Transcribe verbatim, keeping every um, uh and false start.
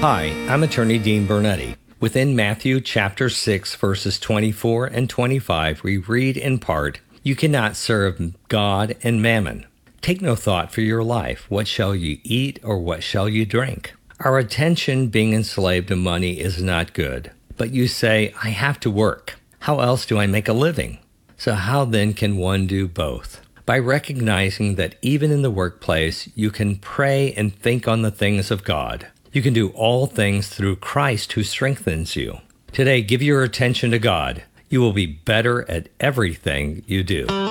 Hi, I'm attorney Dean Bernetti. Within Matthew chapter six, verses twenty-four and twenty-five, we read in part, "You cannot serve God and mammon. Take no thought for your life. What shall you eat or what shall you drink?" Our attention being enslaved to money is not good. But you say, I have to work. How else do I make a living? So how then can one do both? By recognizing that even in the workplace, you can pray and think on the things of God. You can do all things through Christ who strengthens you. Today, give your attention to God. You will be better at everything you do.